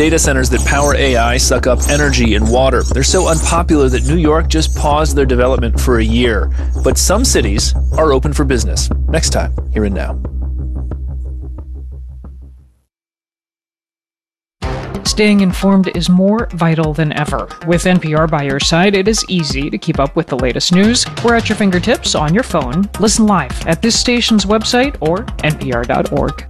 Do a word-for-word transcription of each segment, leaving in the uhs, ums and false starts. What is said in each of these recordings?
data centers that power A I suck up energy and water. They're so unpopular that New York just paused their development for a year. But some cities are open for business. Next time, here and now. Staying informed is more vital than ever. With N P R by your side, it is easy to keep up with the latest news. We're at your fingertips on your phone. Listen live at this station's website or N P R dot org.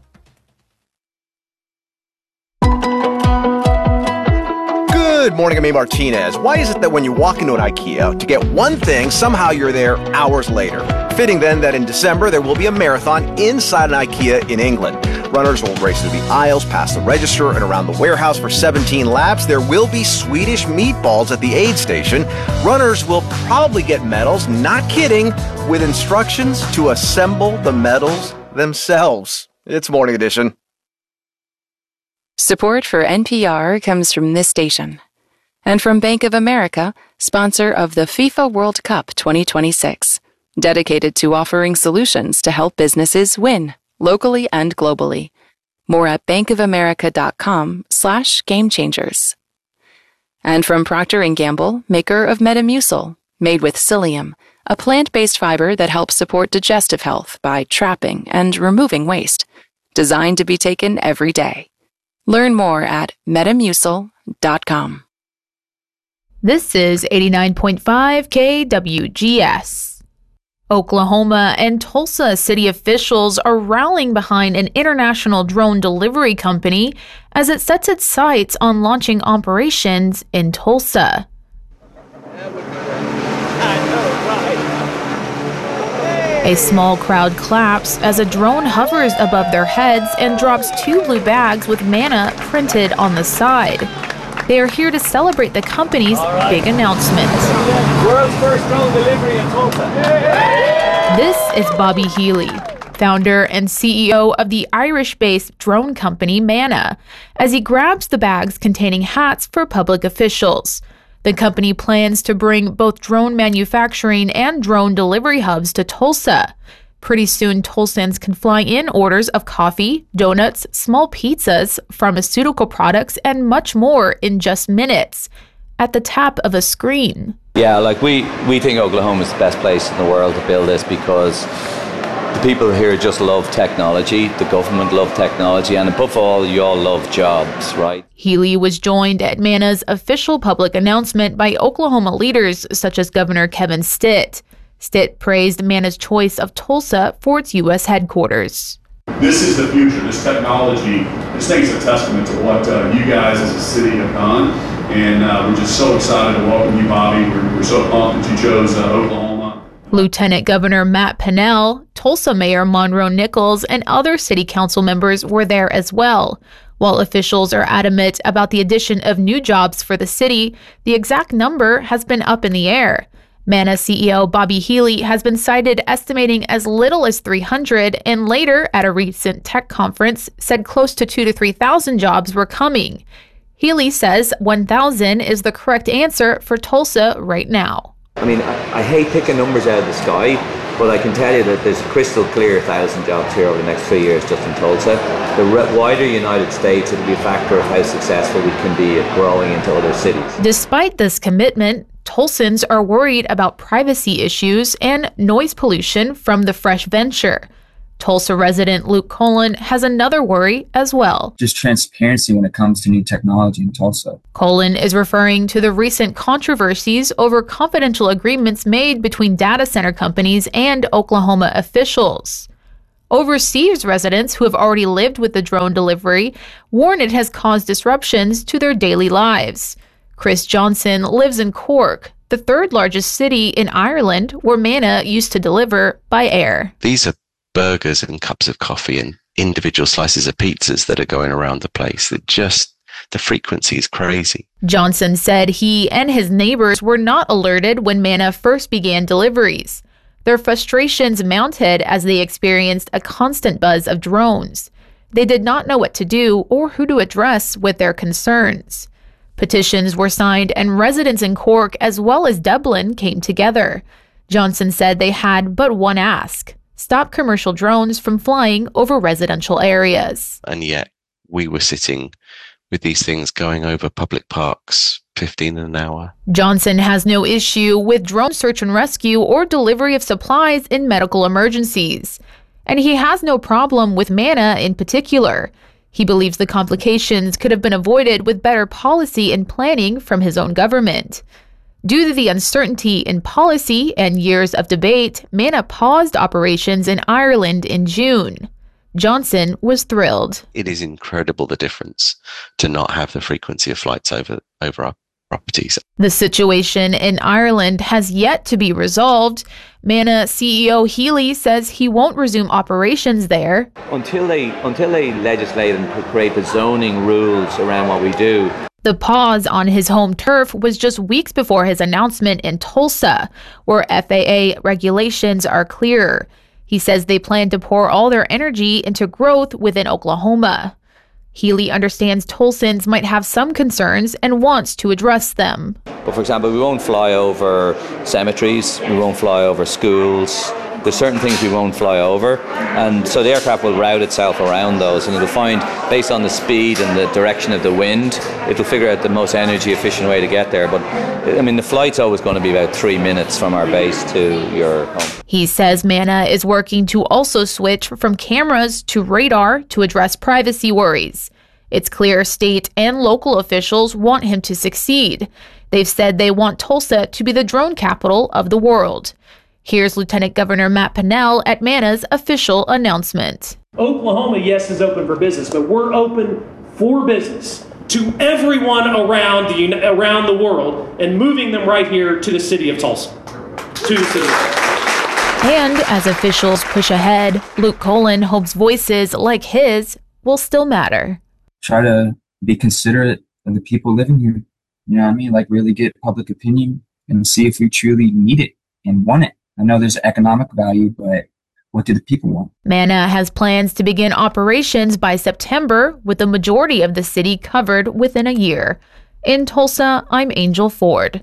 Good morning, I'm A. Martinez. Why is it that when you walk into an IKEA to get one thing, somehow you're there hours later? Fitting then that in December there will be a marathon inside an IKEA in England. Runners will race through the aisles, past the register, and around the warehouse for seventeen laps. There will be Swedish meatballs at the aid station. Runners will probably get medals, not kidding, with instructions to assemble the medals themselves. It's Morning Edition. Support for N P R comes from this station and from Bank of America, sponsor of the FIFA World Cup twenty twenty-six, dedicated to offering solutions to help businesses win, locally and globally. More at bankofamerica.com slash game changers. And from Procter and Gamble, maker of Metamucil, made with psyllium, a plant-based fiber that helps support digestive health by trapping and removing waste, designed to be taken every day. Learn more at metamucil dot com. This is eighty-nine point five K W G S. Oklahoma and Tulsa city officials are rallying behind an international drone delivery company as it sets its sights on launching operations in Tulsa. A small crowd claps as a drone hovers above their heads and drops two blue bags with manna printed on the side. They are here to celebrate the company's right. big announcement. World's first drone delivery in Tulsa. This is Bobby Healy, founder and C E O of the Irish-based drone company Manna, as he grabs the bags containing hats for public officials. The company plans to bring both drone manufacturing and drone delivery hubs to Tulsa. Pretty soon, Tulsans can fly in orders of coffee, donuts, small pizzas, pharmaceutical products, and much more in just minutes, at the tap of a screen. Yeah, like we, we think Oklahoma is the best place in the world to build this because the people here just love technology, the government love technology, and above all, you all love jobs, right? Healy was joined at Manna's official public announcement by Oklahoma leaders such as Governor Kevin Stitt. Stitt praised Manna's choice of Tulsa for its U S headquarters. This is the future. This technology, this thing is a testament to what uh, you guys as a city have done, and uh, we're just so excited to welcome you, Bobby. We're, we're so pumped that you chose uh, Oklahoma. Lieutenant Governor Matt Pinnell, Tulsa Mayor Monroe Nichols, and other city council members were there as well. While officials are adamant about the addition of new jobs for the city, the exact number has been up in the air. Manna C E O Bobby Healy has been cited estimating as little as three hundred, and later at a recent tech conference said close to two to three thousand jobs were coming. Healy says one thousand is the correct answer for Tulsa right now. I mean, I, I hate picking numbers out of the sky, but I can tell you that there's a crystal clear one thousand jobs here over the next three years just in Tulsa. The re- wider United States, it'll be a factor of how successful we can be at growing into other cities. Despite this commitment, Tulsans are worried about privacy issues and noise pollution from the fresh venture. Tulsa resident Luke Colin has another worry as well. Just transparency when it comes to new technology in Tulsa. Colin is referring to the recent controversies over confidential agreements made between data center companies and Oklahoma officials. Overseas residents who have already lived with the drone delivery warn it has caused disruptions to their daily lives. Chris Johnson lives in Cork, the third largest city in Ireland, where Manna used to deliver by air. These are burgers and cups of coffee and individual slices of pizzas that are going around the place. That just, the frequency is crazy. Johnson said he and his neighbors were not alerted when Manna first began deliveries. Their frustrations mounted as they experienced a constant buzz of drones. They did not know what to do or who to address with their concerns. Petitions were signed and residents in Cork as well as Dublin came together. Johnson said they had but one ask: stop commercial drones from flying over residential areas. And yet we were sitting with these things going over public parks fifteen an hour. Johnson has no issue with drone search and rescue or delivery of supplies in medical emergencies. And he has no problem with manna in particular. He believes the complications could have been avoided with better policy and planning from his own government. Due to the uncertainty in policy and years of debate, manna paused operations in Ireland in June. Johnson was thrilled. It is incredible the difference to not have the frequency of flights over, over our properties. The situation in Ireland has yet to be resolved. Manna C E O Healy says he won't resume operations there. Until they, until they legislate and create the zoning rules around what we do. The pause on his home turf was just weeks before his announcement in Tulsa, where F A A regulations are clearer. He says they plan to pour all their energy into growth within Oklahoma. Healy understands Tulsans might have some concerns and wants to address them. But for example, we won't fly over cemeteries, we won't fly over schools. There's certain things we won't fly over, and so the aircraft will route itself around those, and it'll find, based on the speed and the direction of the wind, it'll figure out the most energy efficient way to get there. But I mean, the flight's always going to be about three minutes from our base to your home. He says Manna is working to also switch from cameras to radar to address privacy worries. It's clear state and local officials want him to succeed. They've said they want Tulsa to be the drone capital of the world. Here's Lieutenant Governor Matt Pinnell at Manna's official announcement. Oklahoma, yes, is open for business, but we're open for business to everyone around the around the world and moving them right here to the city of Tulsa. To the city. And as officials push ahead, Luke Colin hopes voices like his will still matter. Try to be considerate of the people living here. You know what I mean? Like really get public opinion and see if we truly need it and want it. I know there's economic value, but what do the people want? Manna has plans to begin operations by September, with the majority of the city covered within a year. In Tulsa, I'm Angel Ford.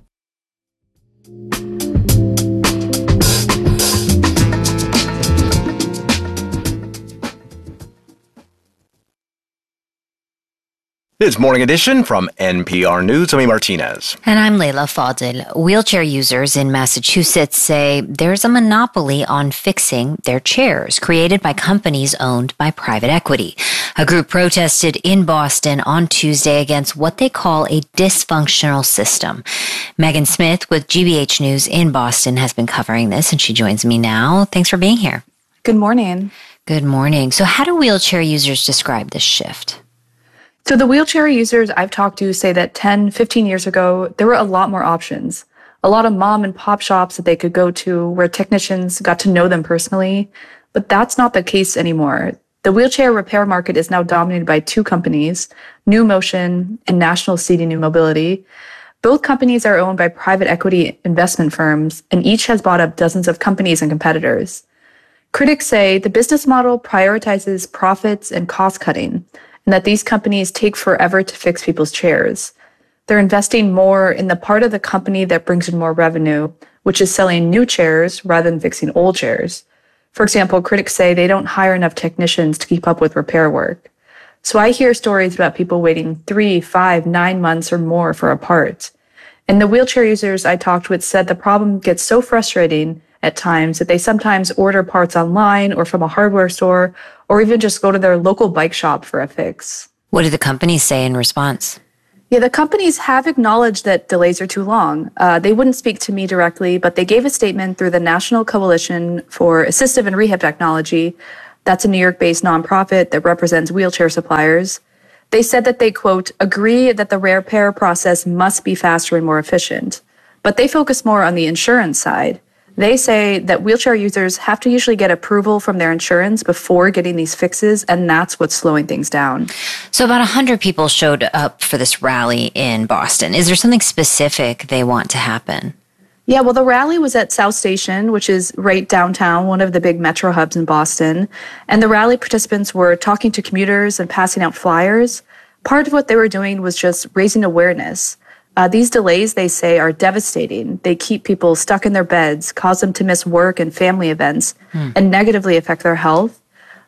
It's Morning Edition from N P R News. I'm Martinez. And I'm Leila Fadil. Wheelchair users in Massachusetts say there's a monopoly on fixing their chairs created by companies owned by private equity. A group protested in Boston on Tuesday against what they call a dysfunctional system. Megan Smith with G B H News in Boston has been covering this, and she joins me now. Thanks for being here. Good morning. Good morning. So how do wheelchair users describe this shift? So the wheelchair users I've talked to say that ten, fifteen years ago, there were a lot more options. A lot of mom and pop shops that they could go to where technicians got to know them personally. But that's not the case anymore. The wheelchair repair market is now dominated by two companies, New Motion and National Seating and Mobility. Both companies are owned by private equity investment firms, and each has bought up dozens of companies and competitors. Critics say the business model prioritizes profits and cost cutting, and that these companies take forever to fix people's chairs. They're investing more in the part of the company that brings in more revenue, which is selling new chairs rather than fixing old chairs. For example, critics say they don't hire enough technicians to keep up with repair work. So I hear stories about people waiting three, five, nine months or more for a part. And the wheelchair users I talked with said the problem gets so frustrating at times that they sometimes order parts online or from a hardware store, or even just go to their local bike shop for a fix. What do the companies say in response? Yeah, the companies have acknowledged that delays are too long. Uh, they wouldn't speak to me directly, but they gave a statement through the National Coalition for Assistive and Rehab Technology. That's a New York-based nonprofit that represents wheelchair suppliers. They said that they, quote, agree that the repair process must be faster and more efficient. But they focus more on the insurance side. They say that wheelchair users have to usually get approval from their insurance before getting these fixes, and that's what's slowing things down. So about one hundred people showed up for this rally in Boston. Is there something specific they want to happen? Yeah, well, the rally was at South Station, which is right downtown, one of the big metro hubs in Boston. And the rally participants were talking to commuters and passing out flyers. Part of what they were doing was just raising awareness. Uh, these delays, they say, are devastating. They keep people stuck in their beds, cause them to miss work and family events, hmm. and negatively affect their health.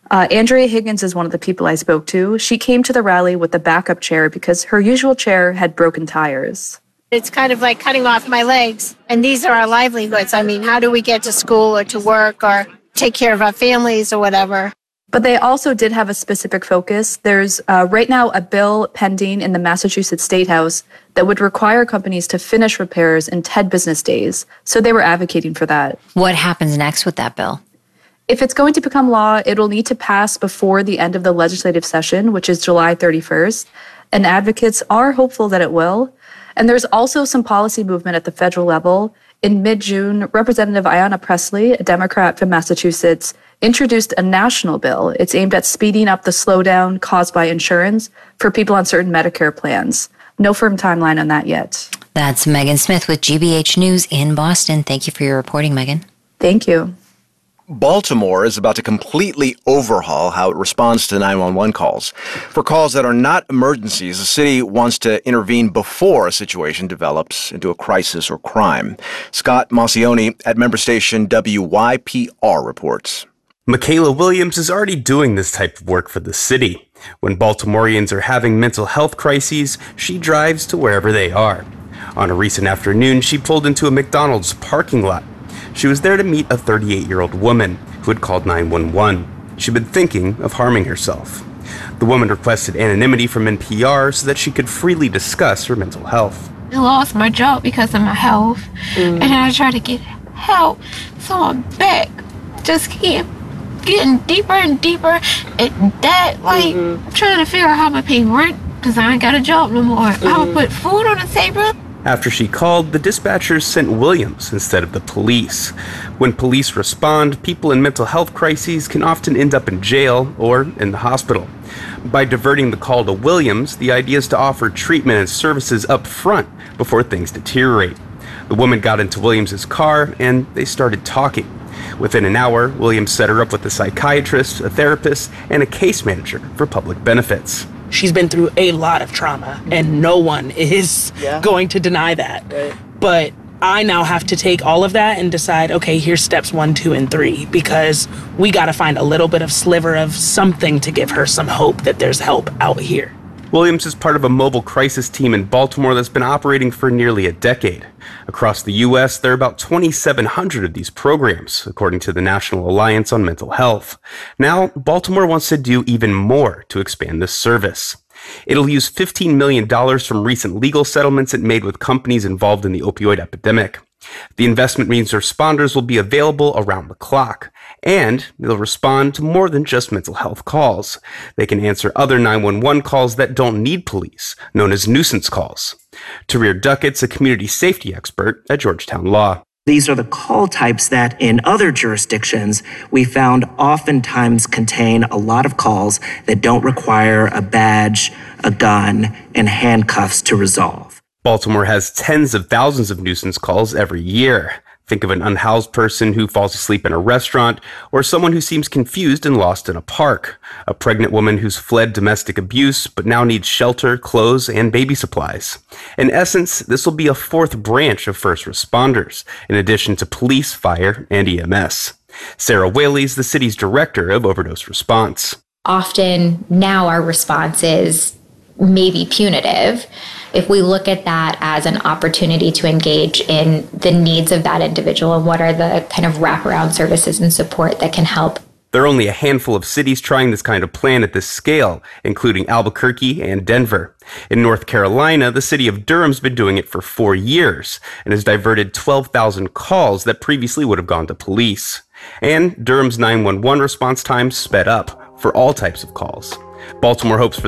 Uh, Andrea Higgins is one of the people I spoke to. She came to the rally with a backup chair because her usual chair had broken tires. It's kind of like cutting off my legs, and these are our livelihoods. I mean, how do we get to school or to work or take care of our families or whatever? But they also did have a specific focus. There's uh, right now a bill pending in the Massachusetts State House that would require companies to finish repairs in ten business days. So they were advocating for that. What happens next with that bill? If it's going to become law, it'll need to pass before the end of the legislative session, which is July thirty-first. And advocates are hopeful that it will. And there's also some policy movement at the federal level. In mid-June, Representative Ayanna Pressley, a Democrat from Massachusetts, introduced a national bill. It's aimed at speeding up the slowdown caused by insurance for people on certain Medicare plans. No firm timeline on that yet. That's Megan Smith with G B H News in Boston. Thank you for your reporting, Megan. Thank you. Baltimore is about to completely overhaul how it responds to nine one one calls. For calls that are not emergencies, the city wants to intervene before a situation develops into a crisis or crime. Scott Maucione at member station W Y P R reports. Michaela Williams is already doing this type of work for the city. When Baltimoreans are having mental health crises, she drives to wherever they are. On a recent afternoon, she pulled into a McDonald's parking lot. She was there to meet a thirty-eight-year-old woman who had called nine one one. She'd been thinking of harming herself. The woman requested anonymity from N P R so that she could freely discuss her mental health. I lost my job because of my health, mm. and I tried to get help, so I'm back. Just keep getting deeper and deeper in debt. Like, mm-hmm. I'm trying to figure out how I'm going to pay rent because I ain't got a job no more. Mm-hmm. How to put food on the table. After she called, the dispatchers sent Williams instead of the police. When police respond, people in mental health crises can often end up in jail or in the hospital. By diverting the call to Williams, the idea is to offer treatment and services up front before things deteriorate. The woman got into Williams's car and they started talking. Within an hour, Williams set her up with a psychiatrist, a therapist, and a case manager for public benefits. She's been through a lot of trauma, and no one is yeah. going to deny that. Right. But I now have to take all of that and decide, okay, here's steps one, two, and three, because we got to find a little bit of sliver of something to give her some hope that there's help out here. Williams is part of a mobile crisis team in Baltimore that's been operating for nearly a decade. Across the U S, there are about twenty-seven hundred of these programs, according to the National Alliance on Mental Health. Now, Baltimore wants to do even more to expand this service. It'll use fifteen million dollars from recent legal settlements it made with companies involved in the opioid epidemic. The investment means responders will be available around the clock, and they'll respond to more than just mental health calls. They can answer other nine one one calls that don't need police, known as nuisance calls. Tarir Duckett's a community safety expert at Georgetown Law. These are the call types that in other jurisdictions we found oftentimes contain a lot of calls that don't require a badge, a gun, and handcuffs to resolve. Baltimore has tens of thousands of nuisance calls every year. Think of an unhoused person who falls asleep in a restaurant, or someone who seems confused and lost in a park, a pregnant woman who's fled domestic abuse but now needs shelter, clothes, and baby supplies. In essence, this will be a fourth branch of first responders, in addition to police, fire, and E M S. Sarah Whaley is the city's director of overdose response. Often now our response is maybe punitive. If we look at that as an opportunity to engage in the needs of that individual and what are the kind of wraparound services and support that can help. There are only a handful of cities trying this kind of plan at this scale, including Albuquerque and Denver. In North Carolina, the city of Durham's been doing it for four years and has diverted twelve thousand calls that previously would have gone to police. And Durham's nine one one response times sped up for all types of calls. Baltimore hopes for